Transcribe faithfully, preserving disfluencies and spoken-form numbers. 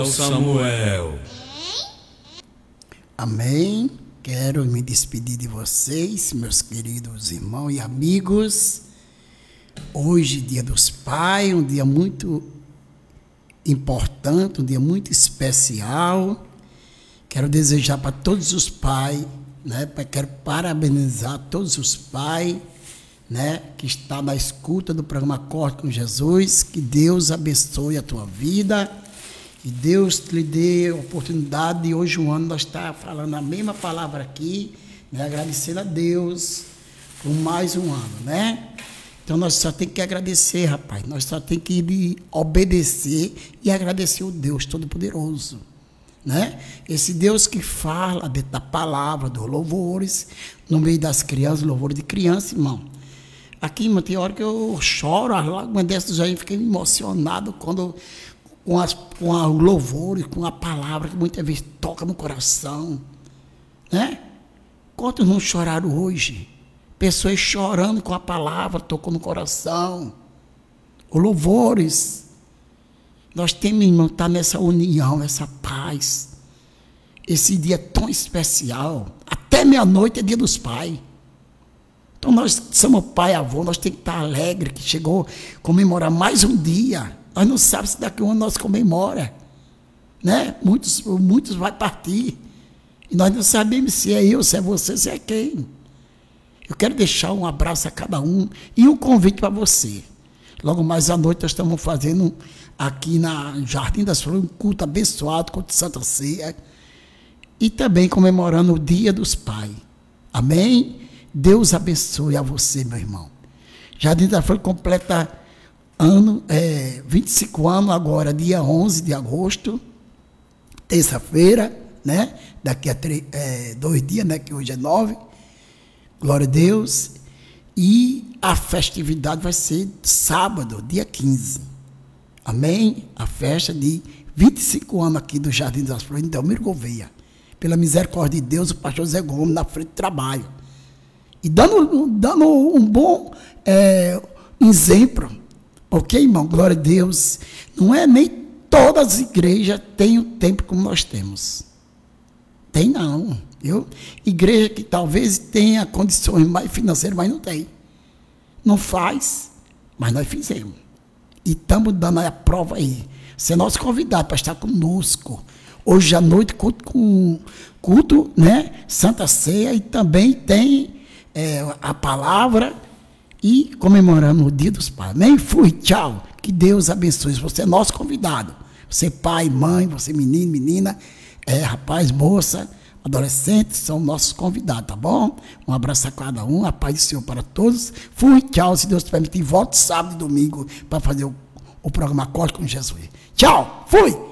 Samuel. Amém. Quero me despedir de vocês, meus queridos irmãos e amigos. Hoje, dia dos pais, um dia muito importante, um dia muito especial. Quero desejar para todos os pais, né? Quero parabenizar todos os pais, né? Que estão na escuta do programa Acorde com Jesus. Que Deus abençoe a tua vida. Que Deus lhe dê a oportunidade de hoje um ano nós estar falando a mesma palavra aqui, né? Agradecendo a Deus por mais um ano, né? Então nós só tem que agradecer, rapaz. Nós só tem que obedecer e agradecer o Deus Todo-Poderoso, né? Esse Deus que fala dentro da palavra, dos louvores, no meio das crianças, louvor de criança, irmão. Aqui, irmão, tem hora que eu choro, as lágrimas dessas aí, fiquei emocionado quando... com, as, com a louvor, com a palavra que muitas vezes toca no coração, né? Quantos não choraram hoje? Pessoas chorando com a palavra, tocou no coração. Os louvores. Nós temos, irmão, estar nessa união, nessa paz. Esse dia tão especial. Até meia-noite é dia dos pais. Então nós somos pai e avô, nós temos que estar alegres, que chegou a comemorar mais um dia. Nós não sabemos se daqui a um ano nós comemora, né? Muitos, muitos vão partir. E nós não sabemos se é eu, se é você, se é quem. Eu quero deixar um abraço a cada um e um convite para você. Logo mais à noite nós estamos fazendo aqui na Jardim das Flores um culto abençoado, culto de Santa Ceia. E também comemorando o Dia dos Pais. Amém? Deus abençoe a você, meu irmão. Jardim das Flores completa... Ano, é, vinte e cinco anos agora, dia onze de agosto, terça-feira, né? Daqui a três, é, dois dias, né? Que hoje é nove. Glória a Deus. E a festividade vai ser sábado, dia quinze. Amém? A festa de vinte e cinco anos aqui do Jardim das Flores, em Delmiro Gouveia. Pela misericórdia de Deus, o pastor Zé Gomes na frente do trabalho. E dando, dando um bom é, exemplo. Ok, irmão? Glória a Deus. Não é nem todas as igrejas têm o tempo como nós temos. Tem não. Viu? Igreja que talvez tenha condições mais financeiras, mas não tem. Não faz, mas nós fizemos. E estamos dando a prova aí. Você é nosso convidado para estar conosco. Hoje à noite, culto, com, culto, né? Santa Ceia, e também tem é, a palavra... E comemorando o Dia dos Pais. Nem fui, tchau. Que Deus abençoe. Você é nosso convidado. Você pai, mãe, você menino, menina, é, rapaz, moça, adolescente, são nossos convidados, tá bom? Um abraço a cada um, a paz do Senhor para todos. Fui, tchau. Se Deus permitir, volto sábado e domingo para fazer o, o programa Acorde com Jesus. Tchau, fui!